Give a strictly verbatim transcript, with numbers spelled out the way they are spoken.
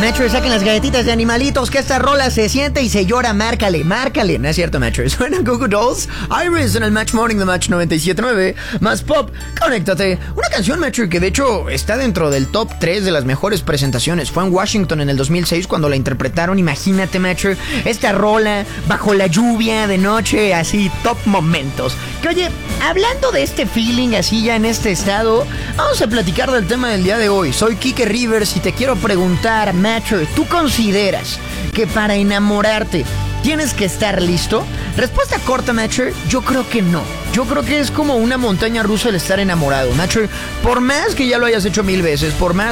Metro, saquen las galletitas de animalitos, que esta rola se siente y se llora. Márcale, márcale. No es cierto, Metro. Suena Goo Goo Dolls, Iris en el Match Morning de Match noventa y siete punto nueve. Más pop, conéctate. Una canción, Metro, que de hecho está dentro del top tres de las mejores presentaciones. Fue en Washington en el dos mil seis cuando la interpretaron. Imagínate, Metro, esta rola bajo la lluvia de noche, así, top momentos. Que oye, hablando de este feeling así ya en este estado, vamos a platicar del tema del día de hoy. Soy Kike Rivers y te quiero preguntar, Matcher, ¿tú consideras que para enamorarte tienes que estar listo? Respuesta corta, Matcher, yo creo que no. Yo creo que es como una montaña rusa el estar enamorado, Matcher. Por más que ya lo hayas hecho mil veces, por más